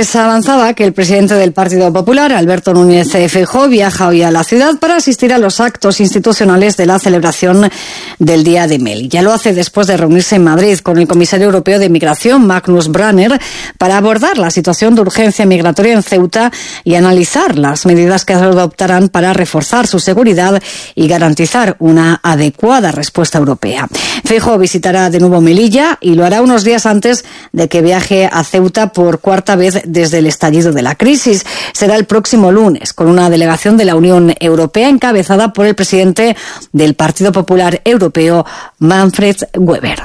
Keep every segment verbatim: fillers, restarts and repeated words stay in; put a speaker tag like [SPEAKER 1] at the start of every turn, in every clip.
[SPEAKER 1] Les avanzaba que el presidente del Partido Popular, Alberto Núñez Feijóo, viaja hoy a la ciudad para asistir a los actos institucionales de la celebración del Día de Melilla. Lo hace después de reunirse en Madrid con el comisario europeo de Migración, Magnus Brunner, para abordar la situación de urgencia migratoria en Ceuta y analizar las medidas que adoptarán para reforzar su seguridad y garantizar una adecuada respuesta europea. Feijóo visitará de nuevo Melilla y lo hará unos días antes de que viaje a Ceuta por cuarta vez desde el estallido de la crisis. Será el próximo lunes, con una delegación de la Unión Europea encabezada por el presidente del Partido Popular Europeo, Manfred Weber.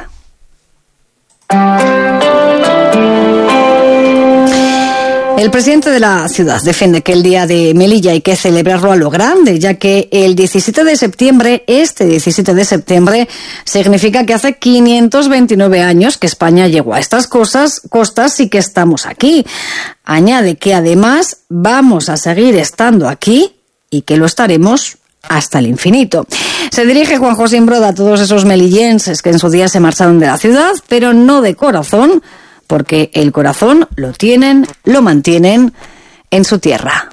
[SPEAKER 1] El presidente de la ciudad defiende que el Día de Melilla hay que celebrarlo a lo grande, ya que el diecisiete de septiembre, este diecisiete de septiembre, significa que hace quinientos veintinueve años que España llegó a estas cosas, costas y que estamos aquí. Añade que además vamos a seguir estando aquí y que lo estaremos hasta el infinito. Se dirige Juan José Imbroda a todos esos melillenses que en su día se marcharon de la ciudad, pero no de corazón, porque el corazón lo tienen, lo mantienen en su tierra.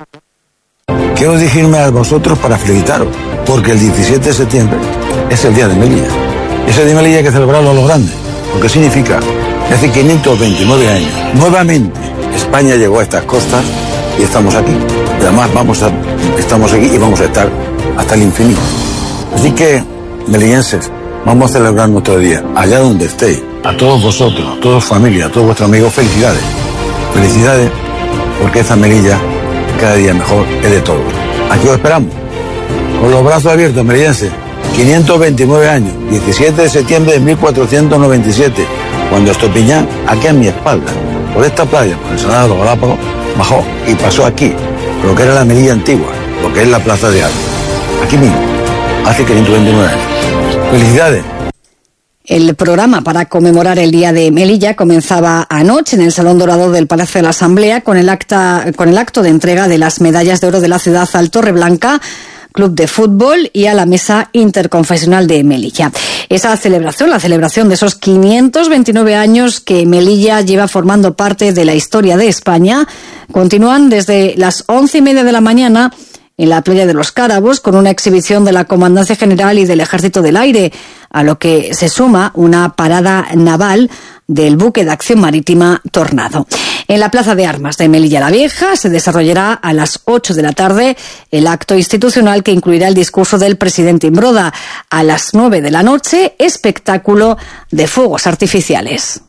[SPEAKER 2] Quiero dirigirme a vosotros para felicitaros, porque el diecisiete de septiembre es el Día de Melilla. Ese Día de Melilla hay que celebrarlo a lo grande, porque significa que hace quinientos veintinueve años, nuevamente, España llegó a estas costas y estamos aquí. Y además vamos a, estamos aquí y vamos a estar hasta el infinito. Así que, melillenses, vamos a celebrar nuestro día, allá donde estéis. A todos vosotros, a todos familia, a todos vuestros amigos, felicidades. Felicidades, porque esta Melilla, cada día mejor, es de todos. Aquí os esperamos, con los brazos abiertos, melillenses. quinientos veintinueve años, diecisiete de septiembre de mil cuatrocientos noventa y siete, cuando Estopiñán, aquí a mi espalda, por esta playa, por el Salado de los Galápagos, bajó y pasó aquí, por lo que era la Melilla antigua, lo que es la Plaza de Armas. Aquí mismo, hace quinientos veintinueve años. Felicidades.
[SPEAKER 1] El programa para conmemorar el Día de Melilla comenzaba anoche en el Salón Dorado del Palacio de la Asamblea con el, acta, con el acto de entrega de las medallas de oro de la ciudad al Torreblanca, Club de Fútbol, y a la Mesa Interconfesional de Melilla. Esa celebración, la celebración de esos quinientos veintinueve años que Melilla lleva formando parte de la historia de España, continúan desde las once y media de la mañana en la playa de los Cárabos, con una exhibición de la Comandancia General y del Ejército del Aire, a lo que se suma una parada naval del buque de acción marítima Tornado. En la Plaza de Armas de Melilla la Vieja se desarrollará a las ocho de la tarde el acto institucional que incluirá el discurso del presidente Imbroda. A las nueve de la noche, espectáculo de fuegos artificiales.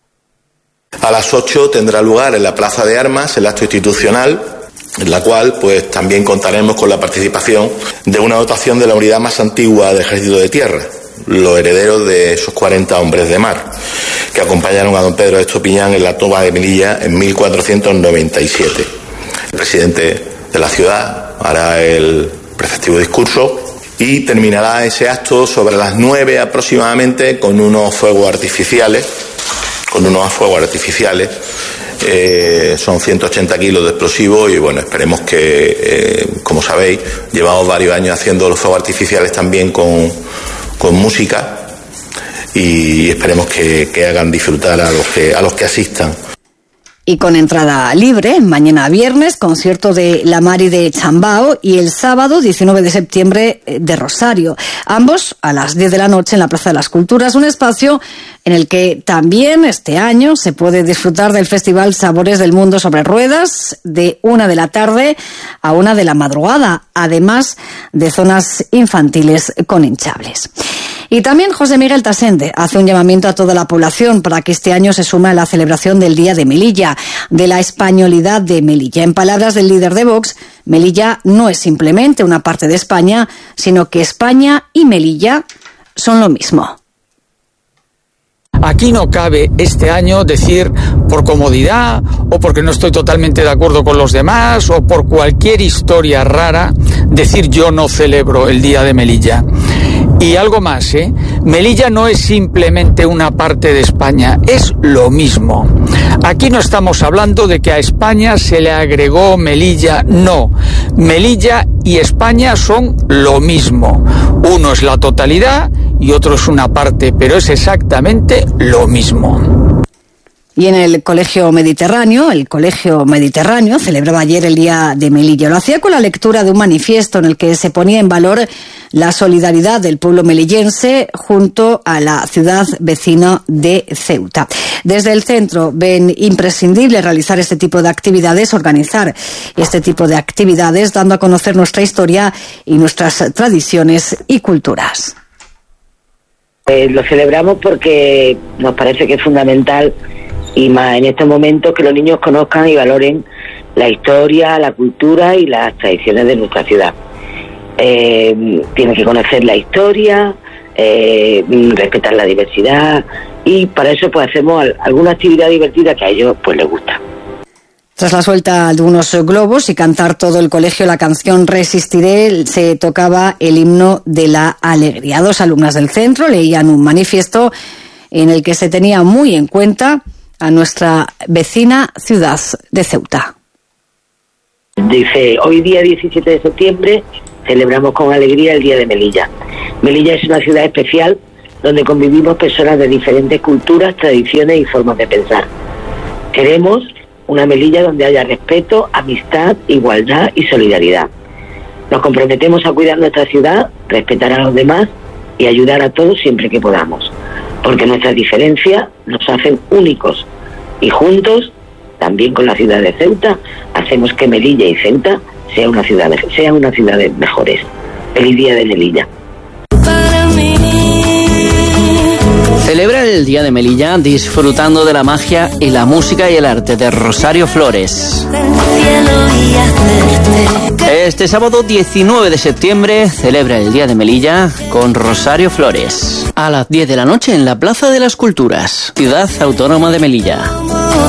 [SPEAKER 3] A las ocho tendrá lugar en la Plaza de Armas el acto institucional, en la cual pues también contaremos con la participación de una dotación de la unidad más antigua del Ejército de Tierra, los herederos de esos cuarenta hombres de mar, que acompañaron a don Pedro de Estopiñán en la toma de Melilla en mil cuatrocientos noventa y siete. El presidente de la ciudad hará el preceptivo discurso y terminará ese acto sobre las nueve aproximadamente con unos fuegos artificiales, con unos fuegos artificiales. Eh, son ciento ochenta kilos de explosivos y bueno, esperemos que, eh, como sabéis, llevamos varios años haciendo los fuegos artificiales también con, con música y esperemos que, que hagan disfrutar a los que, a los que asistan.
[SPEAKER 1] Y con entrada libre, mañana viernes, concierto de La Mari de Chambao y el sábado diecinueve de septiembre de Rosario. Ambos a las diez de la noche en la Plaza de las Culturas, un espacio en el que también este año se puede disfrutar del Festival Sabores del Mundo sobre Ruedas de una de la tarde a una de la madrugada, además de zonas infantiles con hinchables. Y también José Miguel Tasende hace un llamamiento a toda la población para que este año se sume a la celebración del Día de Melilla, de la españolidad de Melilla. En palabras del líder de Vox, Melilla no es simplemente una parte de España, sino que España y Melilla son lo mismo.
[SPEAKER 4] Aquí no cabe este año decir por comodidad o porque no estoy totalmente de acuerdo con los demás o por cualquier historia rara decir yo no celebro el Día de Melilla. Y algo más, ¿eh? Melilla no es simplemente una parte de España, es lo mismo. Aquí no estamos hablando de que a España se le agregó Melilla, no. Melilla y España son lo mismo. Uno es la totalidad y otro es una parte, pero es exactamente lo mismo.
[SPEAKER 1] Y en el Colegio Mediterráneo, el Colegio Mediterráneo celebraba ayer el Día de Melilla. Lo hacía con la lectura de un manifiesto en el que se ponía en valor la solidaridad del pueblo melillense junto a la ciudad vecina de Ceuta. Desde el centro ven imprescindible realizar este tipo de actividades, organizar este tipo de actividades, dando a conocer nuestra historia y nuestras tradiciones y culturas.
[SPEAKER 5] Eh, lo celebramos porque nos parece que es fundamental, y más en estos momentos, que los niños conozcan y valoren la historia, la cultura y las tradiciones de nuestra ciudad. Eh, tienen que conocer la historia, eh, respetar la diversidad, y para eso pues hacemos alguna actividad divertida que a ellos pues les gusta.
[SPEAKER 1] Tras la suelta de unos globos y cantar todo el colegio la canción Resistiré, se tocaba el himno de la alegría. Dos alumnas del centro leían un manifiesto en el que se tenía muy en cuenta a nuestra vecina ciudad de Ceuta.
[SPEAKER 5] Dice: hoy día diecisiete de septiembre celebramos con alegría el Día de Melilla. Melilla es una ciudad especial donde convivimos personas de diferentes culturas, tradiciones y formas de pensar. Queremos una Melilla donde haya respeto, amistad, igualdad y solidaridad. Nos comprometemos a cuidar nuestra ciudad, respetar a los demás y ayudar a todos siempre que podamos, porque nuestras diferencias nos hacen únicos, y juntos, también con la ciudad de Ceuta, hacemos que Melilla y Ceuta sea una ciudad, sean unas ciudades mejores. Feliz Día de Melilla.
[SPEAKER 6] Celebra el Día de Melilla disfrutando de la magia y la música y el arte de Rosario Flores. Este sábado diecinueve de septiembre celebra el Día de Melilla con Rosario Flores. A las diez de la noche en la Plaza de las Culturas, Ciudad Autónoma de Melilla.